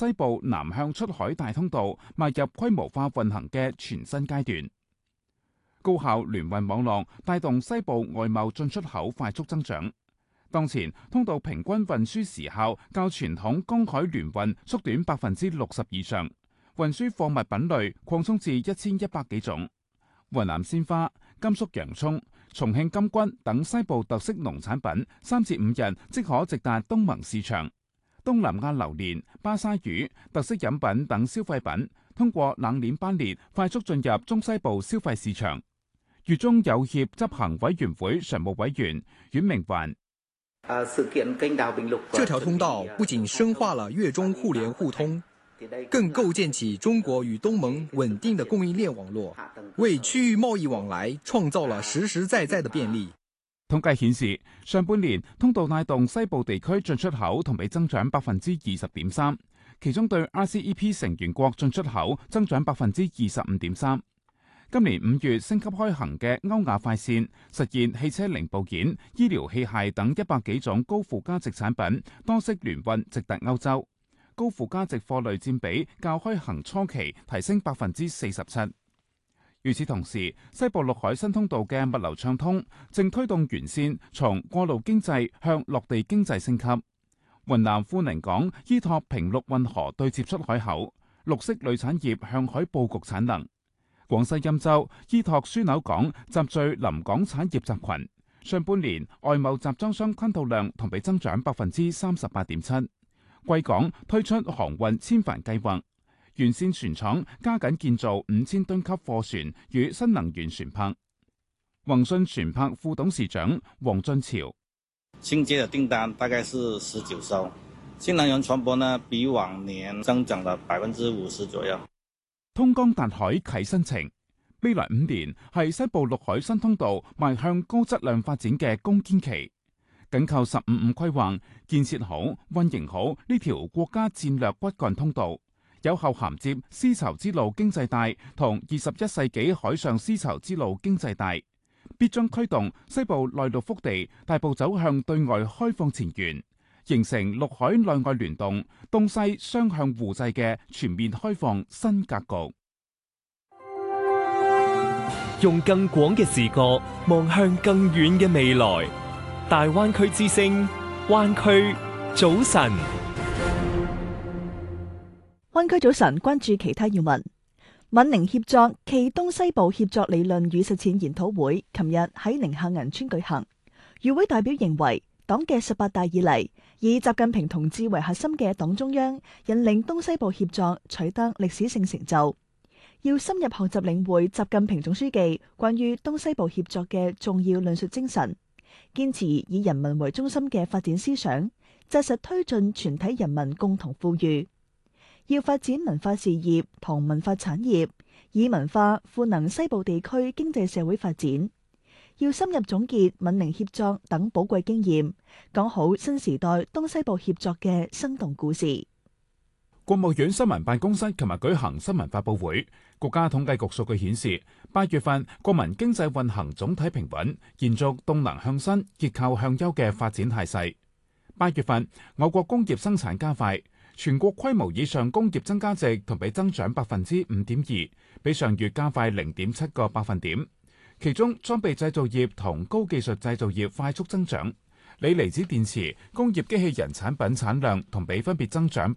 西部南向出海大通道邁入規模化運行嘅全新階段。高效聯運網絡帶動西部外貿進出口快速增長。當前通道平均運輸時效較傳統公海聯運縮短60%以上，運輸貨物品類擴充至1100幾種。雲南鮮花、甘肅洋蔥、重慶金軍等西部特色農產品3至5日即可直達東盟市場。東南亞榴蓮、巴沙魚、特色飲品等消費品通過冷鏈班列快速進入中西部消費市場。粵中友協執行委員會常務委員阮明環： 這條通道不僅深化了粵中互聯互通，更構建起中國與東盟穩定的供應鏈網絡，為區域貿易往來創造了實實在在的便利。 統計顯示，上半年通道帶動西部地區進出口同比增長20.3%，其中對 RCEP 成員國進出口增長25.3%。今年5月升級開行嘅歐亞快線，實現汽車零部件、醫療器械等100幾種高附加值產品多式聯運直達歐洲，高附加值貨類佔比較開行初期提升47%。與此同時，西部陸海新通道嘅物流暢通，正推動沿線從過路經濟向陸地經濟升級。雲南富寧港依託平陸運河對接出海口，綠色鋁產業向海佈局產能。廣西欽州依託樞紐港集聚臨港產業集群，上半年外貿集裝箱吞吐量同比增長38.7%。貴港推出航運千帆計劃，沿線船廠加緊建造5000噸級貨船與新能源船舶。宏信船舶副董事長黃俊潮： 新接的訂單大概是19艘，新能源船舶呢比往年增長了50%左右。 通江達海啟新程，未來5年係西部陸海新通道邁向高質量發展嘅攻堅期。緊扣15-5規劃，建設好、運營好呢條國家戰略骨幹通道，有效銜接絲綢之路經濟帶同21世紀海上絲綢之路經濟帶，必將驅動西部內陸腹地大步走向對外開放前沿，形成陸海內外聯動、東西雙向互濟嘅全面開放新格局。 用更廣嘅視角望向更遠嘅未來，大灣區之聲，灣區早晨。 灣區早晨，關注其他要聞。閩寧協作暨東西部協作理論與實踐研討會琴日喺寧夏銀川舉行。與會代表認為，黨嘅18大以嚟，以習近平同志為核心嘅黨中央引領東西部協作取得歷史性成就，要深入學習領會習近平總書記關於東西部協作嘅重要論述精神，堅持以人民為中心嘅發展思想，紮實推進全體人民共同富裕。要發展文化事業同文化產業，以文化賦能西部地區經濟社會發展。要深入總結閩寧協作等寶貴經驗，講好新時代東西部協作嘅生動故事。 國務院新聞辦公室琴日舉行新聞發佈會，國家統計局數據顯示，8月份國民經濟運行總體平穩，延續動能向新、結構向優嘅發展態勢。8月份我國工業生產加快，全國規模以上工業增加值同比增長5.2%，比上月加快0.7個百分點。其中裝備製造業同高技術製造業快速增長，鋰離子電池、工業機器人產品產量同比分別增長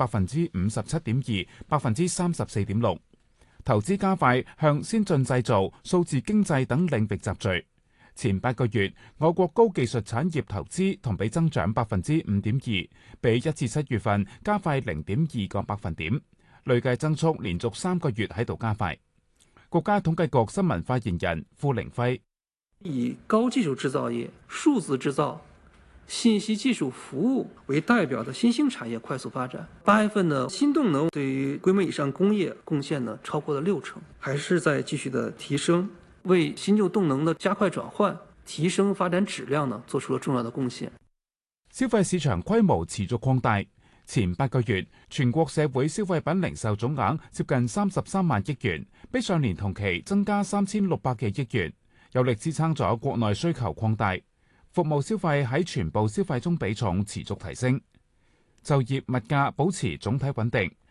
57.2%、34.6%。投資加快向先進製造、數字經濟等領域集聚。前8個月，我國高技術產業投資同比增長5.2%，比1至7月份加快0.2個百分點，累計增速連續3個月喺度加快。國家統計局新聞發言人傅凌輝： 以高技術製造業、數字製造、信息技術服務為代表的新興產業快速發展。8月份呢，新動能對於規模以上工業貢獻呢超過了60%，還是在繼續的提升，為新舊動能的加快轉換、提升發展質量呢做出了重要的貢獻。 消費市場規模持續擴大。前8個月，全國社會消費品零售總額接近33萬億元，比上年同期增加3600幾億元，有力支撐咗國內需求擴大。服務消費喺全部消費中比重持續提升，就業物價保持總體穩定。